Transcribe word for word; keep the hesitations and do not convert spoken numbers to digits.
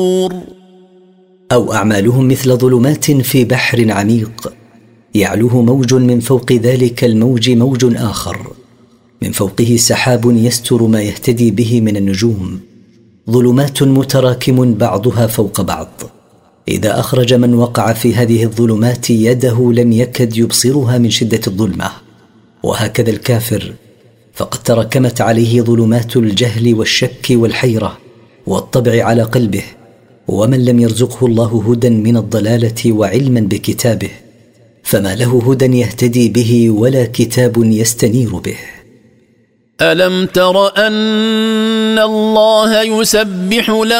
أو أعمالهم مثل ظلمات في بحر عميق يعلوه موج من فوق ذلك الموج موج آخر من فوقه سحاب يستر ما يهتدي به من النجوم ظلمات متراكم بعضها فوق بعض إذا أخرج من وقع في هذه الظلمات يده لم يكد يبصرها من شدة الظلمة. وهكذا الكافر فقد تراكمت عليه ظلمات الجهل والشك والحيرة والطبع على قلبه، ومن لم يرزقه الله هدى من الضلالة وعلما بكتابه فما له هدى يهتدي به ولا كتاب يستنير به. ألم تر أن الله يسبح له